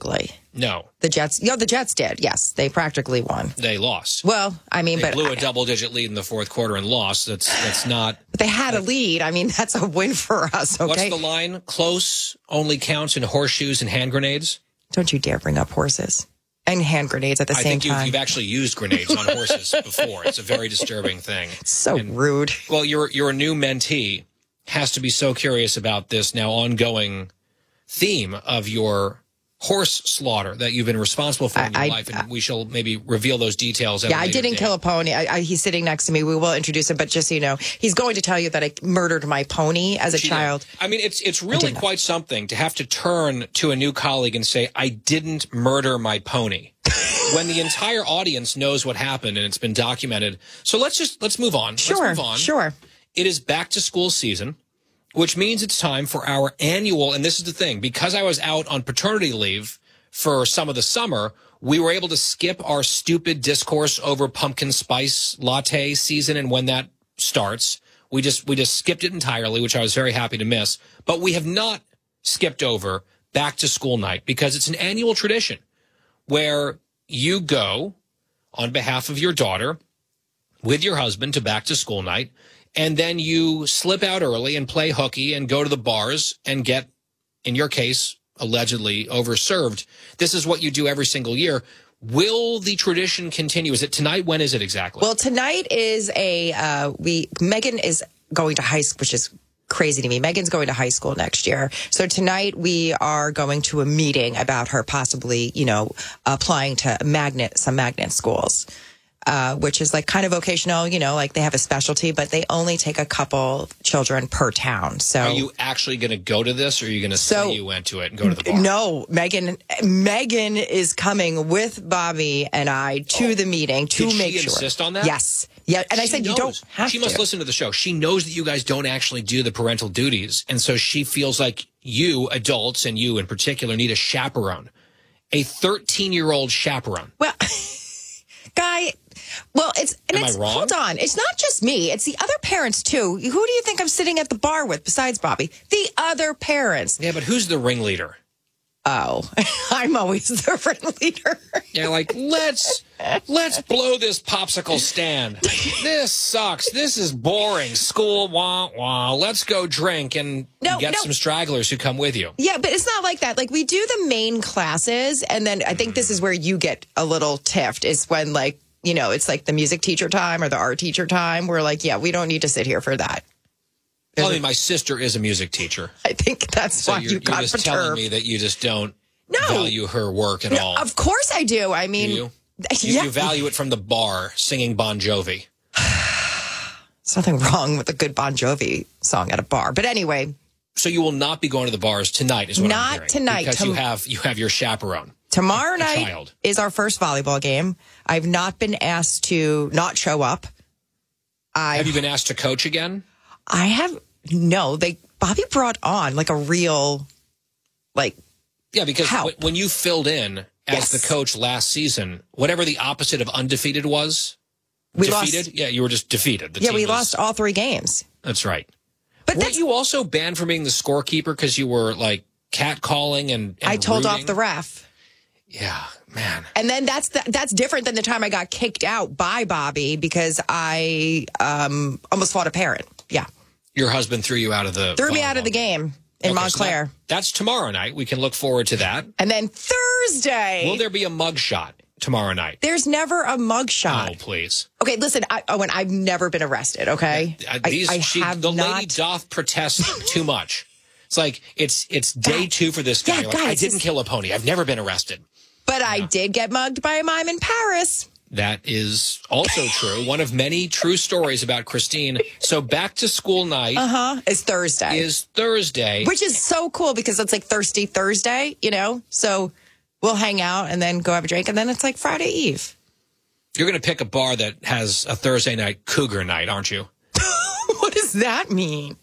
practically. No. The Jets did. Yes, they practically won. They lost. Well, I mean, they blew a double-digit lead in the fourth quarter and lost. That's not. But they had a lead. I mean, that's a win for us. Okay. What's the line? Close only counts in horseshoes and hand grenades. Don't you dare bring up horses and hand grenades at the same time. I think you've actually used grenades on horses before. It's a very disturbing thing. So rude. Well, your new mentee has to be so curious about this now ongoing theme of your horse slaughter that you've been responsible for in your life, and we shall maybe reveal those details. I didn't kill a pony. He's sitting next to me. We will introduce him, but just so you know, he's going to tell you that I murdered my pony as a child. I mean, it's really quite something to have to turn to a new colleague and say, I didn't murder my pony. When the entire audience knows what happened and it's been documented. So let's move on. Sure. It is back to school season, which means it's time for our annual, and this is the thing, because I was out on paternity leave for some of the summer, we were able to skip our stupid discourse over pumpkin spice latte season and when that starts. We just skipped it entirely, which I was very happy to miss. But we have not skipped over back to school night because it's an annual tradition where you go on behalf of your daughter with your husband to back to school night. And then you slip out early and play hooky and go to the bars and get, in your case, allegedly overserved. This is what you do every single year. Will the tradition continue? Is it tonight? When is it exactly? Well, tonight is Megan is going to high school, which is crazy to me. Megan's going to high school next year. So tonight we are going to a meeting about her possibly, applying to some magnet schools. Which is like kind of vocational, like they have a specialty, but they only take a couple children per town. So are you actually going to go to this, or are you going to say you went to it and go to the bar? No, Megan is coming with Bobby and I to the meeting to make sure. Did she insist on that? Yes. Yeah, and I said you don't have to. She must listen to the show. She knows that you guys don't actually do the parental duties, and so she feels like you adults, and you in particular, need a chaperone. A 13-year-old chaperone. Well, Guy... Well, Am I wrong? Hold on. It's not just me. It's the other parents, too. Who do you think I'm sitting at the bar with besides Bobby? The other parents. Yeah, but who's the ringleader? Oh, I'm always the ringleader. Yeah, like, let's blow this popsicle stand. This sucks. This is boring. School, wah, wah. Let's go drink and get some stragglers who come with you. Yeah, but it's not like that. Like, we do the main classes, and then I think this is where you get a little tiffed, is when, like, it's like the music teacher time or the art teacher time. We're like, yeah, we don't need to sit here for that. Well, I mean, my sister is a music teacher. I think that's why you got perturbed. You're just telling me that you just don't value her work at all. Of course I do. I mean, do you? You value it from the bar singing Bon Jovi. There's nothing wrong with a good Bon Jovi song at a bar. But anyway. So you will not be going to the bars tonight, is what I'm hearing. Not tonight. Because you have your chaperone. Tomorrow night is our first volleyball game. I've not been asked to not show up. Have you been asked to coach again? I have. No, Bobby brought on like a real, Yeah, because help. When you filled in as the coach last season, whatever the opposite of undefeated was, defeated? Yeah, you were just defeated. We lost all 3 games. That's right. But weren't you also banned from being the scorekeeper because you were like catcalling and I told rooting? off the ref. Yeah, man. And then that's different than the time I got kicked out by Bobby because I almost fought a parent. Yeah. Your husband threw me out of the game in Montclair. So that's tomorrow night. We can look forward to that. And then Thursday. Will there be a mug shot tomorrow night? There's never a mug shot. Oh, please. Okay, listen, I've never been arrested, okay? The lady doth protest too much. It's like, it's day 2 for this guy. Yeah, I didn't kill a pony. I've never been arrested. But I did get mugged by a mime in Paris. That is also true. One of many true stories about Christine. So back to school night. Is Thursday. Which is so cool because it's like Thirsty Thursday, So we'll hang out and then go have a drink. And then it's like Friday Eve. You're going to pick a bar that has a Thursday night cougar night, aren't you? What does that mean?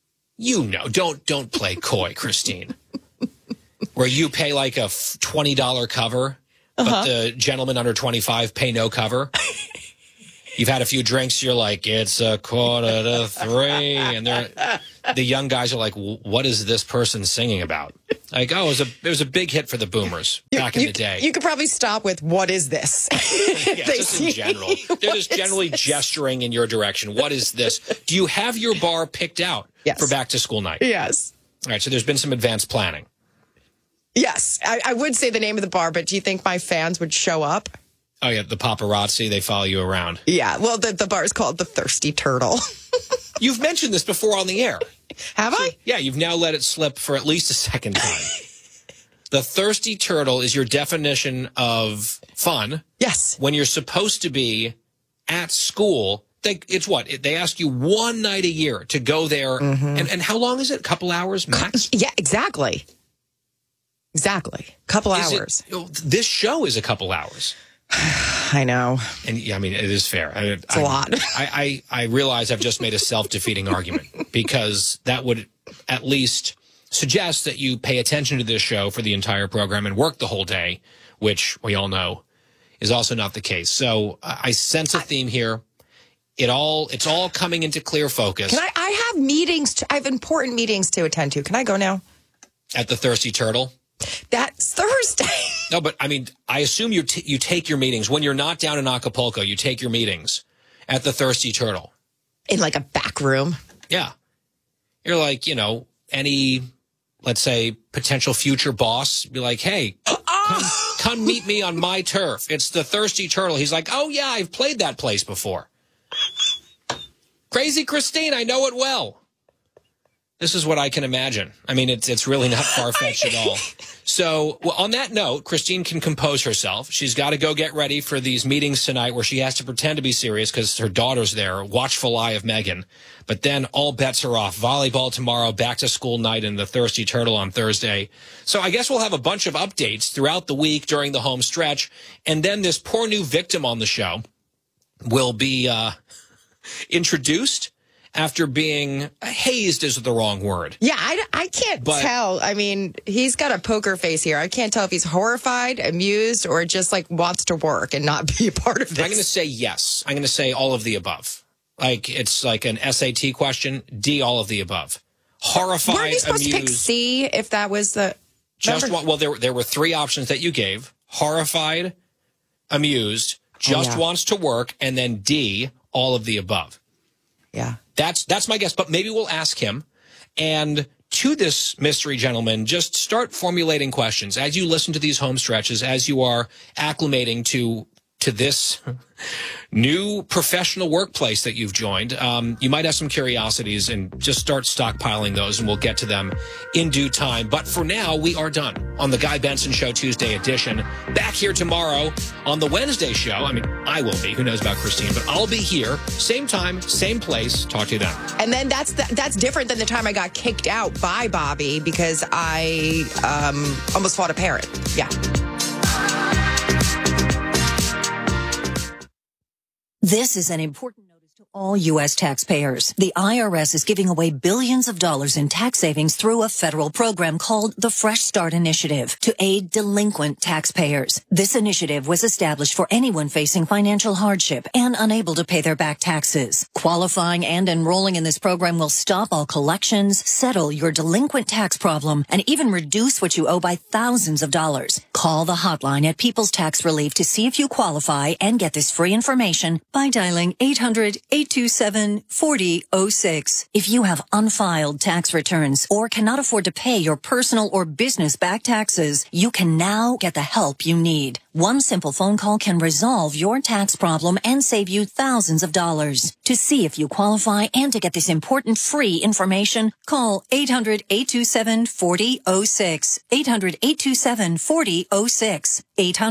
Don't play coy, Christine. Where you pay like a $20 cover, but the gentlemen under 25 pay no cover. You've had a few drinks. You're like, it's 2:45, and the young guys are like, what is this person singing about? Like, oh, it was a big hit for the boomers back in the day. You could probably stop with, what is this? Yeah, just in general. They're just generally gesturing in your direction. What is this? Do you have your bar picked out for back to school night? Yes. All right, so there's been some advanced planning. Yes. I would say the name of the bar, but do you think my fans would show up? Oh, yeah, the paparazzi, they follow you around. Yeah, well, the bar is called the Thirsty Turtle. You've mentioned this before on the air. Have I? Yeah, you've now let it slip for at least a second time. The Thirsty Turtle is your definition of fun. Yes. When you're supposed to be at school. It's what? They ask you one night a year to go there. Mm-hmm. And how long is it? A couple hours max? Yeah, exactly. Exactly. Couple hours. This show is a couple hours. I know. And yeah, I mean, it is fair. It's a lot. I realize I've just made a self-defeating argument because that would at least suggest that you pay attention to this show for the entire program and work the whole day, which we all know is also not the case. So I sense a theme here. It's all coming into clear focus. I have meetings. I have important meetings to attend to. Can I go now? At the Thirsty Turtle? That's Thursday. No, but I mean, I assume you take your meetings when you're not down in Acapulco. You take your meetings at the Thirsty Turtle in like a back room. Yeah, you're like, any, let's say, potential future boss. Be like, hey, come meet me on my turf. It's the Thirsty Turtle. He's like, oh yeah, I've played that place before. Crazy Christine, I know it well. This is what I can imagine. I mean, it's really not far-fetched at all. So, on that note, Christine can compose herself. She's got to go get ready for these meetings tonight where she has to pretend to be serious because her daughter's there, watchful eye of Megan. But then all bets are off. Volleyball tomorrow, back to school night, and the Thirsty Turtle on Thursday. So I guess we'll have a bunch of updates throughout the week during the home stretch. And then this poor new victim on the show will be introduced after being hazed is the wrong word. Yeah, I can't tell. I mean, he's got a poker face here. I can't tell if he's horrified, amused, or just like wants to work and not be a part of this. I'm going to say yes. I'm going to say all of the above. Like, it's like an SAT question. D, all of the above. Horrified, Weren't you supposed amused. to pick C if that was the... There were three options that you gave. Horrified, amused, wants to work, and then D, all of the above. Yeah. That's my guess, but maybe we'll ask him. And to this mystery gentleman, just start formulating questions as you listen to these home stretches, as you are acclimating to this new professional workplace that you've joined. You might have some curiosities and just start stockpiling those, and we'll get to them in due time. But for now, we are done on the Guy Benson Show Tuesday edition. Back here tomorrow on the Wednesday show. I mean, I will be. Who knows about Christine? But I'll be here. Same time, same place. Talk to you then. And then that's different than the time I got kicked out by Bobby because I almost fought a parrot. Yeah. This is an important notice to all U.S. taxpayers. The IRS is giving away billions of dollars in tax savings through a federal program called the Fresh Start Initiative to aid delinquent taxpayers. This initiative was established for anyone facing financial hardship and unable to pay their back taxes. Qualifying and enrolling in this program will stop all collections, settle your delinquent tax problem, and even reduce what you owe by thousands of dollars. Call the hotline at People's Tax Relief to see if you qualify and get this free information by dialing 800-827-4006. If you have unfiled tax returns or cannot afford to pay your personal or business back taxes, you can now get the help you need. One simple phone call can resolve your tax problem and save you thousands of dollars. To see if you qualify and to get this important free information, call 800-827-4006. 800-827-4006.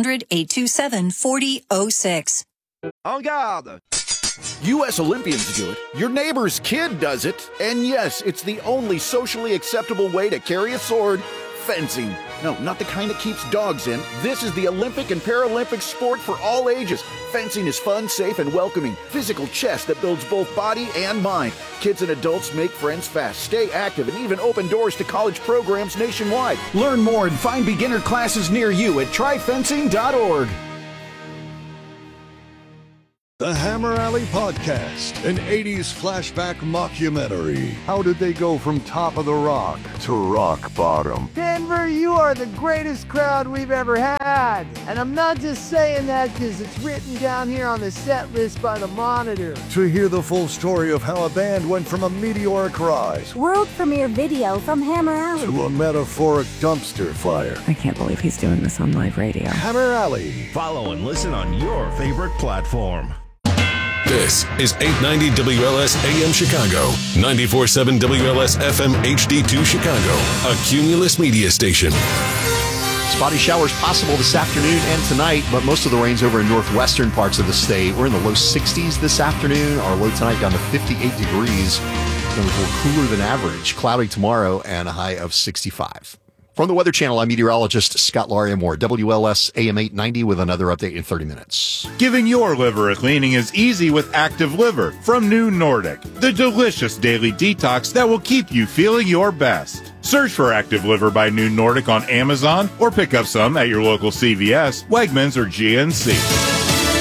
800-827-4006. En garde! U.S. Olympians do it. Your neighbor's kid does it. And yes, it's the only socially acceptable way to carry a sword. Fencing. No, not the kind that keeps dogs in. This is the Olympic and Paralympic sport for all ages. Fencing is fun, safe, and welcoming. Physical chess that builds both body and mind. Kids and adults make friends fast, stay active, and even open doors to college programs nationwide. Learn more and find beginner classes near you at tryfencing.org. The Hammer Alley Podcast, an 80s flashback mockumentary. How did they go from top of the rock to rock bottom? Denver, you are the greatest crowd we've ever had. And I'm not just saying that because it's written down here on the set list by the Monitor. To hear the full story of how a band went from a meteoric rise, world premiere video from Hammer Alley, to a metaphoric dumpster fire. I can't believe he's doing this on live radio. Hammer Alley. Follow and listen on your favorite platform. This is 890 WLS AM Chicago, 94.7 WLS FM HD2 Chicago, a Cumulus media station. Spotty showers possible this afternoon and tonight, but most of the rain's over in northwestern parts of the state. We're in the low 60s this afternoon. Our low tonight down to 58 degrees. Going to be a little cooler than average. Cloudy tomorrow and a high of 65. From the Weather Channel, I'm meteorologist Scott Laria-Moore, WLS AM 890 with another update in 30 minutes. Giving your liver a cleaning is easy with Active Liver from New Nordic, the delicious daily detox that will keep you feeling your best. Search for Active Liver by New Nordic on Amazon or pick up some at your local CVS, Wegmans, or GNC.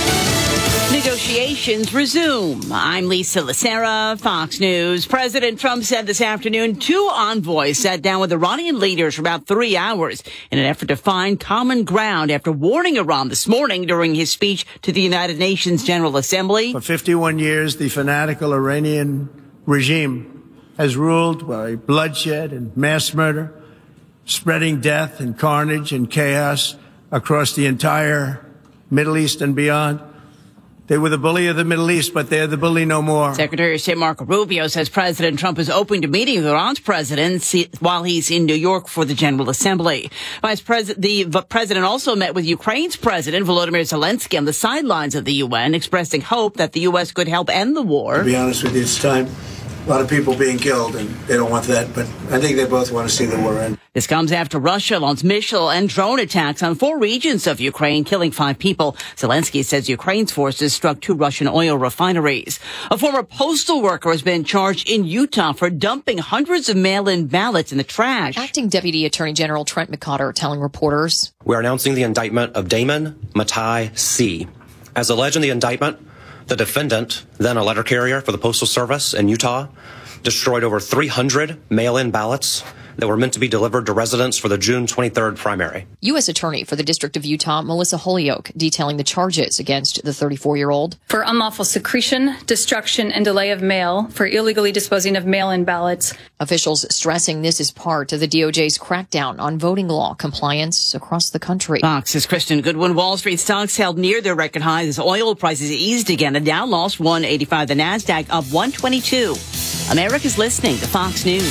Negotiations resume. I'm Lisa Lacera, Fox News. President Trump said this afternoon 2 envoys sat down with Iranian leaders for about 3 hours in an effort to find common ground after warning Iran this morning during his speech to the United Nations General Assembly. For 51 years, the fanatical Iranian regime has ruled by bloodshed and mass murder, spreading death and carnage and chaos across the entire Middle East and beyond. They were the bully of the Middle East, but they're the bully no more. Secretary of State Marco Rubio says President Trump is open to meeting with Iran's president while he's in New York for the General Assembly. The president also met with Ukraine's president, Volodymyr Zelensky, on the sidelines of the UN, expressing hope that the U.S. could help end the war. To be honest with you, it's time. A lot of people being killed, and they don't want that, but I think they both want to see the war end. This comes after Russia launched missile and drone attacks on 4 regions of Ukraine, killing 5 people. Zelensky says Ukraine's forces struck 2 Russian oil refineries. A former postal worker has been charged in Utah for dumping hundreds of mail-in ballots in the trash. Acting Deputy Attorney General Trent McCotter telling reporters, "We're announcing the indictment of Damon Matai C. As alleged in the indictment, the defendant, then a letter carrier for the Postal Service in Utah, destroyed over 300 mail-in ballots that were meant to be delivered to residents for the June 23rd primary." U.S. Attorney for the District of Utah, Melissa Holyoke, detailing the charges against the 34-year-old. For unlawful secretion, destruction, and delay of mail, for illegally disposing of mail-in ballots. Officials stressing this is part of the DOJ's crackdown on voting law compliance across the country. Fox's Kristen Goodwin. Wall Street stocks held near their record highs as oil prices eased again. The Dow lost 185, the NASDAQ up 122. America's listening to Fox News.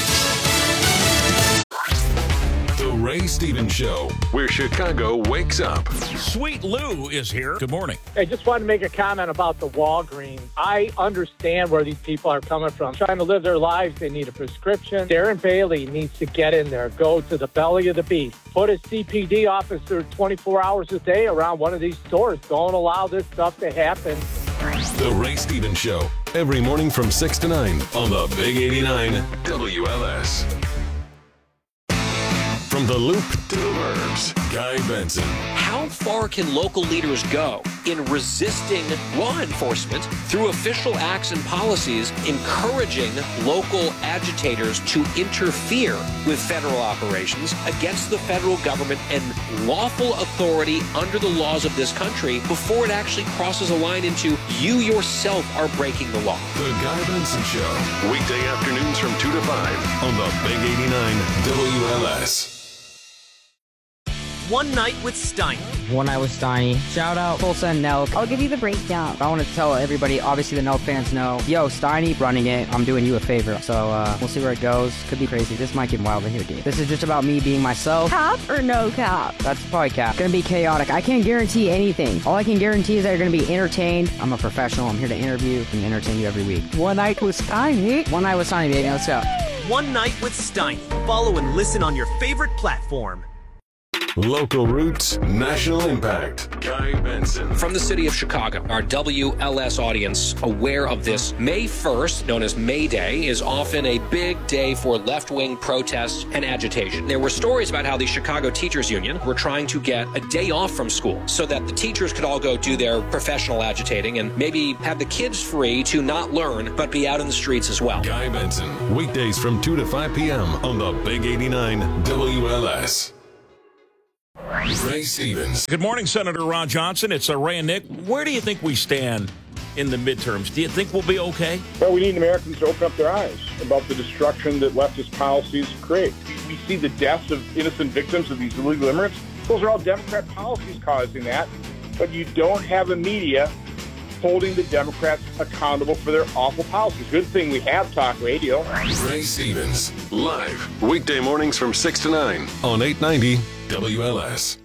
Ray Stevens Show, where Chicago wakes up. Sweet Lou is here. Good morning. I just wanted to make a comment about the Walgreens. I understand where these people are coming from. Trying to live their lives, they need a prescription. Darren Bailey needs to get in there, go to the belly of the beast. Put a CPD officer 24 hours a day around one of these stores. Don't allow this stuff to happen. The Ray Stevens Show, every morning from 6 to 9 on the Big 89 WLS. From the Loop to the Burbs, Guy Benson. How far can local leaders go in resisting law enforcement through official acts and policies, encouraging local agitators to interfere with federal operations against the federal government and lawful authority under the laws of this country before it actually crosses a line into you yourself are breaking the law? The Guy Benson Show, weekday afternoons from 2 to 5 on the Big 89 WLS. One Night with Steiny. One Night with Steiny. Shout out Tulsa and Nelk. I'll give you the breakdown. I want to tell everybody, obviously the Nelk fans know, yo, Steiny running it, I'm doing you a favor. So we'll see where it goes. Could be crazy. This might get wild in here, dude. This is just about me being myself. Cap or no cap? That's probably cap. Gonna be chaotic. I can't guarantee anything. All I can guarantee is that you're gonna be entertained. I'm a professional. I'm here to interview and entertain you every week. One Night with Steiny. One Night with Steiny, baby. Let's go. One Night with Steiny. Follow and listen on your favorite platform. Local roots, national impact. Guy Benson. From the city of Chicago, our WLS audience aware of this. May 1st, known as May Day, is often a big day for left-wing protests and agitation. There were stories about how the Chicago Teachers Union were trying to get a day off from school so that the teachers could all go do their professional agitating and maybe have the kids free to not learn but be out in the streets as well. Guy Benson, weekdays from 2 to 5 p.m. on the Big 89 WLS. Ray Stevens. Good morning, Senator Ron Johnson. It's Ray and Nick. Where do you think we stand in the midterms? Do you think we'll be okay? Well, we need Americans to open up their eyes about the destruction that leftist policies create. We see the deaths of innocent victims of these illegal immigrants. Those are all Democrat policies causing that. But you don't have a media holding the Democrats accountable for their awful policies. Good thing we have talk radio. Ray Stevens, live, weekday mornings from 6 to 9 on 890 WLS.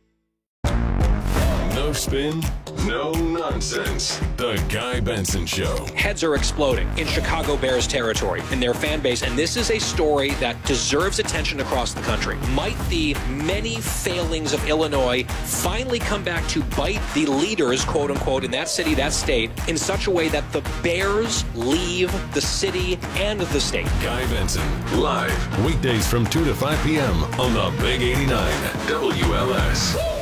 No spin, no nonsense. The Guy Benson Show. Heads are exploding in Chicago Bears territory in their fan base, and this is a story that deserves attention across the country. Might the many failings of Illinois finally come back to bite the leaders, quote unquote, in that city, that state, in such a way that the Bears leave the city and the state? Guy Benson, live, weekdays from 2 to 5 p.m. on the Big 89 WLS.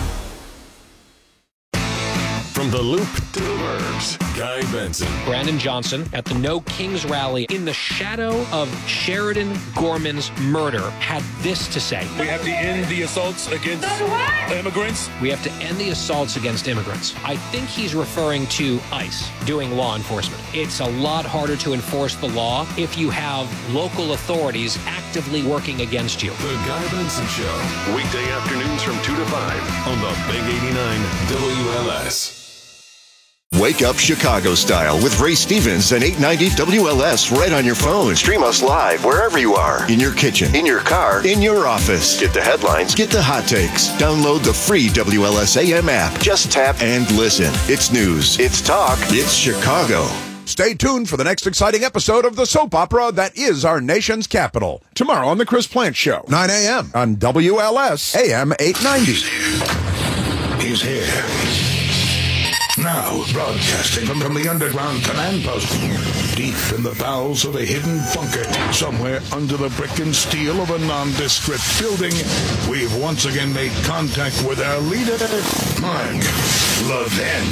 From the Loop to the Burbs, Guy Benson. Brandon Johnson at the No Kings rally in the shadow of Sheridan Gorman's murder had this to say. We have to end the assaults against immigrants. We have to end the assaults against immigrants. I think he's referring to ICE doing law enforcement. It's a lot harder to enforce the law if you have local authorities actively working against you. The Guy Benson Show, weekday afternoons from 2 to 5 on the Big 89 WLS. Wake up Chicago style with Ray Stevens and 890 WLS right on your phone. Stream us live wherever you are. In your kitchen, in your car, in your office. Get the headlines, get the hot takes. Download the free WLS AM app. Just tap and listen. It's news, it's talk, it's Chicago. Stay tuned for the next exciting episode of the soap opera that is our nation's capital. Tomorrow on The Chris Plant Show, 9 a.m. on WLS AM 890. He's here. Now, broadcasting from the underground command post, deep in the bowels of a hidden bunker, somewhere under the brick and steel of a nondescript building, we've once again made contact with our leader, Mark Levin.